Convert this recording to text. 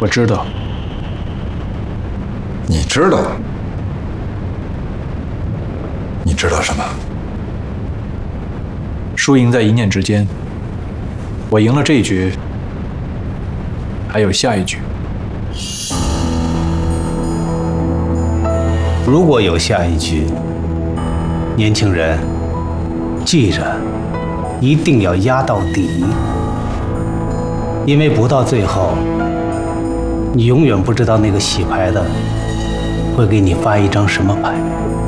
我知道。 你知道？你知道什么？ 输赢在一念之间。我赢了这一局，还有下一局。 如果有下一局，年轻人，记着，一定要压到底，因为不到最后，你永远不知道那个洗牌的会给你发一张什么牌。